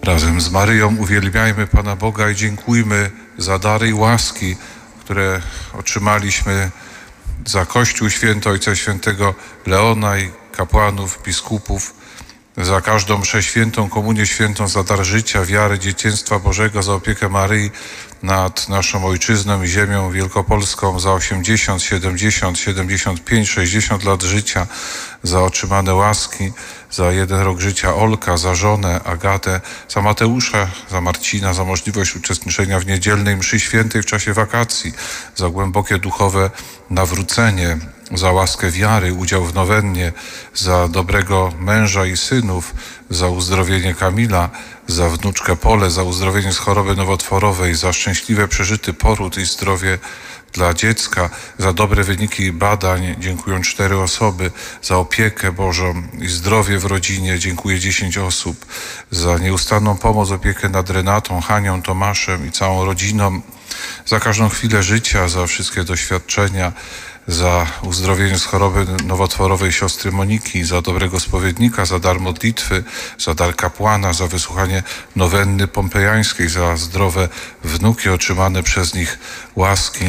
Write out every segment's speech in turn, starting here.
Razem z Maryją uwielbiajmy Pana Boga i dziękujmy za dary i łaski, które otrzymaliśmy za Kościół Święty Ojca Świętego Leona i kapłanów, biskupów, za każdą mszę świętą, komunię świętą, za dar życia, wiary, dzieciństwa Bożego, za opiekę Maryi nad naszą ojczyzną i ziemią wielkopolską, za 80, 70, 75, 60 lat życia, za otrzymane łaski, za 1 rok życia Olka, za żonę Agatę, za Mateusza, za Marcina, za możliwość uczestniczenia w niedzielnej mszy świętej w czasie wakacji, za głębokie duchowe nawrócenie, za łaskę wiary, udział w nowennie, za dobrego męża i synów, za uzdrowienie Kamila, za wnuczkę Polę, za uzdrowienie z choroby nowotworowej, za szczęśliwe przeżyty poród i zdrowie dla dziecka, za dobre wyniki badań dziękują 4 osoby, za opiekę Bożą i zdrowie w rodzinie dziękuję 10 osób, za nieustanną pomoc, opiekę nad Renatą, Hanią, Tomaszem i całą rodziną, za każdą chwilę życia, za wszystkie doświadczenia, za uzdrowienie z choroby nowotworowej siostry Moniki, za dobrego spowiednika, za dar modlitwy, za dar kapłana, za wysłuchanie nowenny pompejańskiej, za zdrowe wnuki, otrzymane przez nich łaski,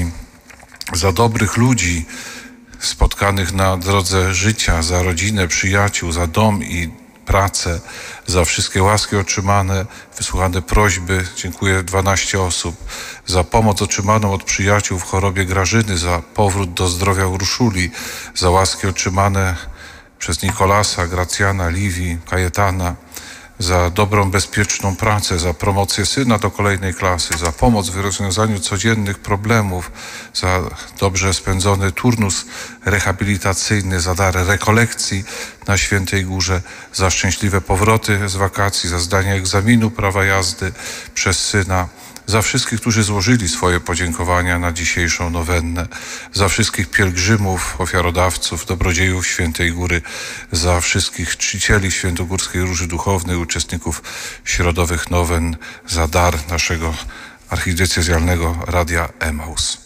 za dobrych ludzi spotkanych na drodze życia, za rodzinę, przyjaciół, za dom i pracę, za wszystkie łaski otrzymane, wysłuchane prośby. Dziękuję 12 osób. Za pomoc otrzymaną od przyjaciół w chorobie Grażyny, za powrót do zdrowia Urszuli, za łaski otrzymane przez Nikolasa, Gracjana, Liwii, Kajetana, za dobrą, bezpieczną pracę, za promocję syna do kolejnej klasy, za pomoc w rozwiązaniu codziennych problemów, za dobrze spędzony turnus rehabilitacyjny, za dar rekolekcji na Świętej Górze, za szczęśliwe powroty z wakacji, za zdanie egzaminu prawa jazdy przez syna, za wszystkich, którzy złożyli swoje podziękowania na dzisiejszą nowennę, za wszystkich pielgrzymów, ofiarodawców, dobrodziejów Świętej Góry, za wszystkich czcicieli Świętogórskiej Róży Duchownej, uczestników środowych nowen, za dar naszego archidiecezjalnego Radia Emaus.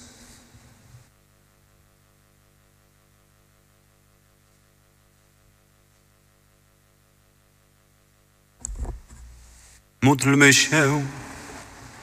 Módlmy się.